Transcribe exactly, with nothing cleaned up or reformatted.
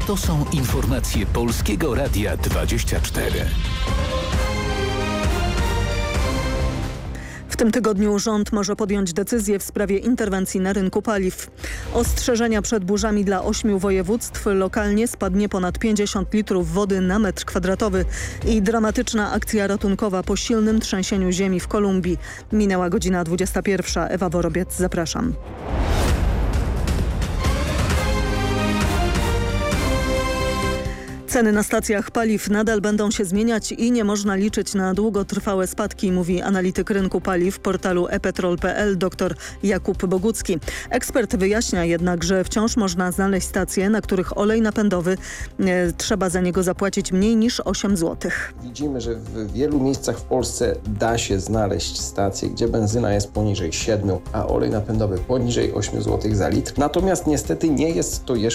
To są informacje Polskiego Radia dwadzieścia cztery. W tym tygodniu rząd może podjąć decyzję w sprawie interwencji na rynku paliw. Ostrzeżenia przed burzami dla ośmiu województw. Lokalnie spadnie ponad pięćdziesiąt litrów wody na metr kwadratowy i dramatyczna akcja ratunkowa po silnym trzęsieniu ziemi w Kolumbii. Minęła godzina dwudziesta pierwsza. Ewa Worobiec, zapraszam. Ceny na stacjach paliw nadal będą się zmieniać i nie można liczyć na długotrwałe spadki, mówi analityk rynku paliw portalu e petrol kropka p l dr Jakub Bogucki. Ekspert wyjaśnia jednak, że wciąż można znaleźć stacje, na których olej napędowy e, trzeba za niego zapłacić mniej niż osiem złotych. Widzimy, że w wielu miejscach w Polsce da się znaleźć stacje, gdzie benzyna jest poniżej siedmiu, a olej napędowy poniżej ośmiu złotych za litr. Natomiast niestety nie jest to jeszcze